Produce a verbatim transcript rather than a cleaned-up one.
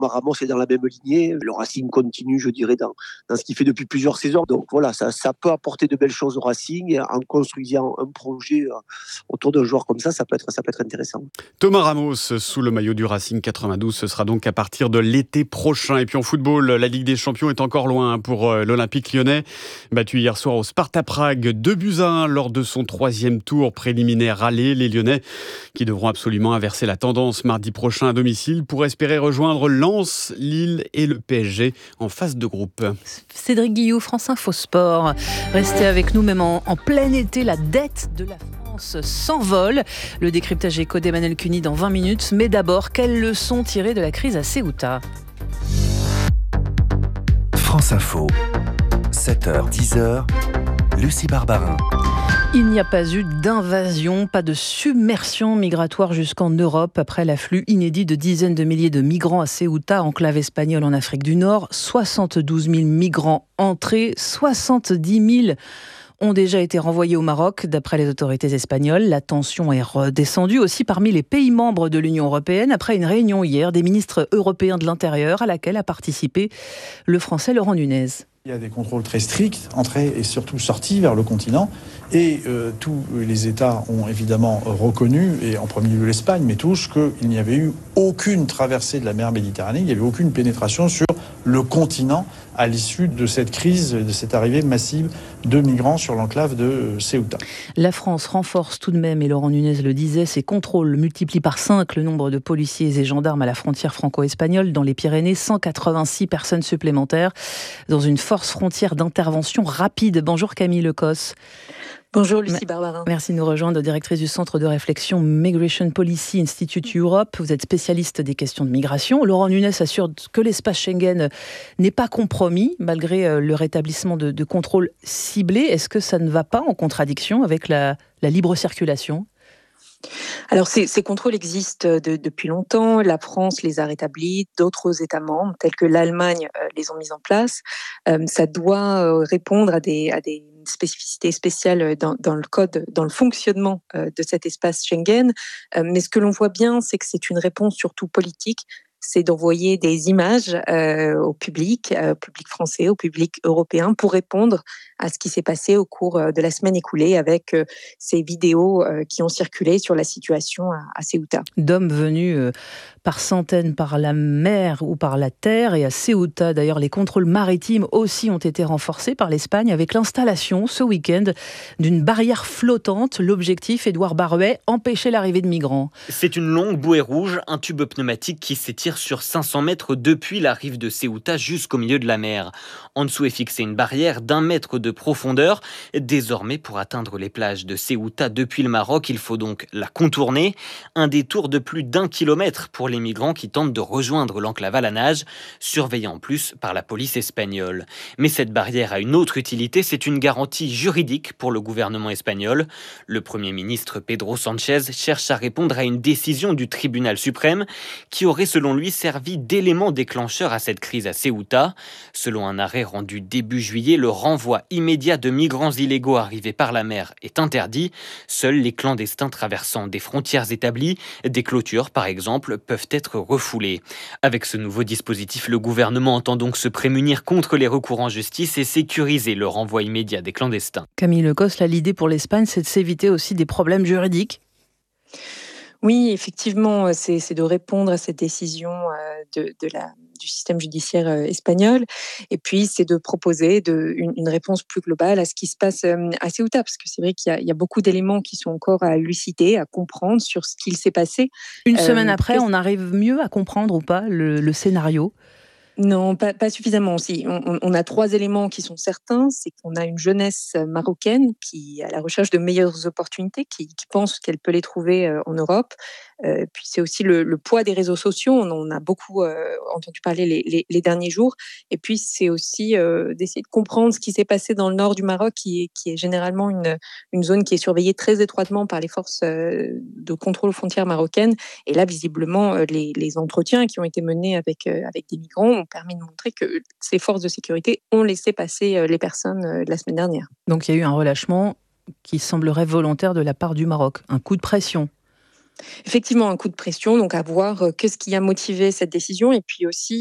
Thomas Ramos est dans la même lignée. Le Racing continue, je dirais, dans, dans ce qu'il fait depuis plusieurs saisons. Donc voilà, ça, ça peut apporter de belles choses au Racing. En construisant un projet autour d'un joueur comme ça, ça peut être, ça peut être intéressant. Thomas Ramos, sous le maillot du Racing quatre-vingt-douze, ce sera donc à partir de l'été prochain. Et puis en football, la Ligue des Champions est encore loin pour l'Olympique lyonnais. Battu hier soir au Sparta Prague, deux buts à un lors de son troisième tour préliminaire aller. Les Lyonnais qui devront absolument inverser la tendance mardi prochain à domicile pour espérer rejoindre Lens, Lille et le P S G en phase de groupe. Cédric Guillou, France Info Sport. Restez avec nous, même en, en plein été, la dette de la France s'envole. Le décryptage éco d'Emmanuel Cuny dans vingt minutes. Mais d'abord, quelles leçons tirées de la crise à Ceuta ? France Info, sept heures dix, Lucie Barbarin. Il n'y a pas eu d'invasion, pas de submersion migratoire jusqu'en Europe après l'afflux inédit de dizaines de milliers de migrants à Ceuta, enclave espagnole en Afrique du Nord. soixante-douze mille migrants entrés, soixante-dix mille ont déjà été renvoyés au Maroc, d'après les autorités espagnoles. La tension est redescendue aussi parmi les pays membres de l'Union européenne après une réunion hier des ministres européens de l'Intérieur à laquelle a participé le Français Laurent Nunez. Il y a des contrôles très stricts, entrée et surtout sortie vers le continent. Et euh, tous les États ont évidemment reconnu, et en premier lieu l'Espagne, mais tous, qu'il n'y avait eu aucune traversée de la mer Méditerranée, il n'y avait aucune pénétration sur le continent à l'issue de cette crise, de cette arrivée massive de migrants sur l'enclave de Ceuta. La France renforce tout de même, et Laurent Nunez le disait, ses contrôles multiplient par cinq le nombre de policiers et gendarmes à la frontière franco-espagnole. Dans les Pyrénées, cent quatre-vingt-six personnes supplémentaires dans une force frontière d'intervention rapide. Bonjour Camille Lecosse. Bonjour Lucie Barbarin. Merci de nous rejoindre, directrice du Centre de réflexion Migration Policy Institute Europe. Vous êtes spécialiste des questions de migration. Laurent Nunez assure que l'espace Schengen n'est pas compromis malgré le rétablissement de, de contrôles ciblés. Est-ce que ça ne va pas en contradiction avec la, la libre circulation ? Alors ces, ces contrôles existent de, depuis longtemps, la France les a rétablis, d'autres États membres tels que l'Allemagne euh, les ont mis en place. Euh, ça doit euh, répondre à des, à des spécificités spéciales dans, dans le code, dans le fonctionnement euh, de cet espace Schengen. Euh, mais ce que l'on voit bien, c'est que c'est une réponse surtout politique. C'est d'envoyer des images euh, au public, euh, au public français, au public européen, pour répondre à ce qui s'est passé au cours de la semaine écoulée avec euh, ces vidéos euh, qui ont circulé sur la situation à, à Ceuta. D'hommes venus euh, par centaines par la mer ou par la terre, et à Ceuta d'ailleurs les contrôles maritimes aussi ont été renforcés par l'Espagne avec l'installation ce week-end d'une barrière flottante. L'objectif, Édouard Baruet, empêcher l'arrivée de migrants. C'est une longue bouée rouge, un tube pneumatique qui s'étire sur cinq cents mètres depuis la rive de Ceuta jusqu'au milieu de la mer. En dessous est fixée une barrière d'un mètre de profondeur. Désormais, pour atteindre les plages de Ceuta depuis le Maroc, il faut donc la contourner. Un détour de plus d'un kilomètre pour les migrants qui tentent de rejoindre l'enclave à la nage, surveillée en plus par la police espagnole. Mais cette barrière a une autre utilité, c'est une garantie juridique pour le gouvernement espagnol. Le Premier ministre Pedro Sánchez cherche à répondre à une décision du tribunal suprême qui aurait selon lui servi d'élément déclencheur à cette crise à Ceuta. Selon un arrêt rendu début juillet, le renvoi immédiat de migrants illégaux arrivés par la mer est interdit. Seuls les clandestins traversant des frontières établies, des clôtures par exemple, peuvent être refoulés. Avec ce nouveau dispositif, le gouvernement entend donc se prémunir contre les recours en justice et sécuriser le renvoi immédiat des clandestins. Camille Lecosse, là, l'idée pour l'Espagne, c'est de s'éviter aussi des problèmes juridiques. Oui, effectivement, c'est, c'est de répondre à cette décision euh, de, de la, du système judiciaire euh, espagnol. Et puis, c'est de proposer de, une, une réponse plus globale à ce qui se passe euh, à Ceuta. Parce que c'est vrai qu'il y a, il y a beaucoup d'éléments qui sont encore à élucider, à comprendre sur ce qu'il s'est passé. Une euh, semaine après, on arrive mieux à comprendre ou pas le, le scénario ? Non, pas, pas suffisamment aussi. On, on a trois éléments qui sont certains. C'est qu'on a une jeunesse marocaine qui est à la recherche de meilleures opportunités, qui, qui pense qu'elle peut les trouver en Europe. Euh, puis c'est aussi le, le poids des réseaux sociaux. On en a beaucoup euh, entendu parler les, les, les derniers jours. Et puis c'est aussi euh, d'essayer de comprendre ce qui s'est passé dans le nord du Maroc, qui est, qui est généralement une, une zone qui est surveillée très étroitement par les forces euh, de contrôle aux frontières marocaines. Et là, visiblement, euh, les, les entretiens qui ont été menés avec, euh, avec des migrants ont permis de montrer que ces forces de sécurité ont laissé passer euh, les personnes euh, de la semaine dernière. Donc il y a eu un relâchement qui semblerait volontaire de la part du Maroc, un coup de pression. Effectivement, un coup de pression, donc à voir qu'est-ce qui a motivé cette décision et puis aussi